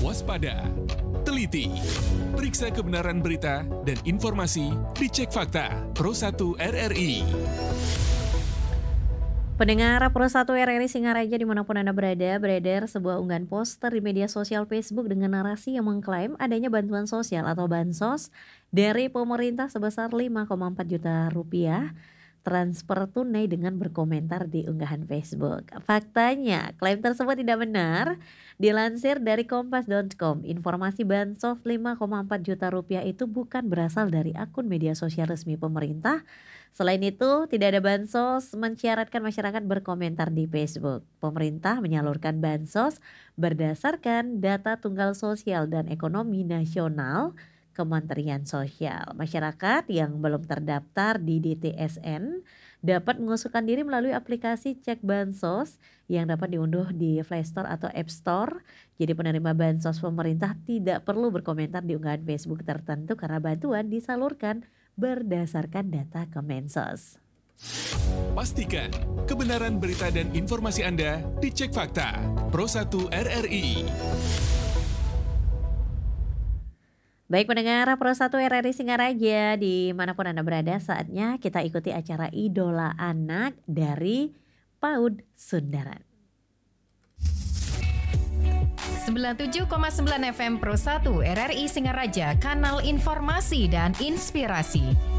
waspada, teliti, periksa kebenaran berita dan informasi, dicek fakta. Pro 1 RRI. Pendengar Pro 1 RRI Singaraja dimanapun Anda berada, beredar sebuah unggahan poster di media sosial Facebook dengan narasi yang mengklaim adanya bantuan sosial atau bansos dari pemerintah sebesar 5,4 juta rupiah transfer tunai dengan berkomentar di unggahan Facebook. Faktanya, klaim tersebut tidak benar. Dilansir dari kompas.com, informasi bansos 5,4 juta rupiah itu bukan berasal dari akun media sosial resmi pemerintah. Selain itu, tidak ada bansos mensyaratkan masyarakat berkomentar di Facebook. Pemerintah menyalurkan bansos berdasarkan data tunggal sosial dan ekonomi nasional Kementerian Sosial. Masyarakat yang belum terdaftar di DTSN dapat mengusulkan diri melalui aplikasi Cek Bansos yang dapat diunduh di Play Store atau App Store. Jadi penerima bansos pemerintah tidak perlu berkomentar di unggahan Facebook tertentu karena bantuan disalurkan berdasarkan data Kemensos. Pastikan kebenaran berita dan informasi Anda dicek fakta. Pro 1 RRI. Baik pendengar Pro 1 RRI Singaraja dimanapun Anda berada, saatnya kita ikuti acara Idola Anak dari PAUD Sundaran. 97,9 FM Pro 1 RRI Singaraja, kanal informasi dan inspirasi.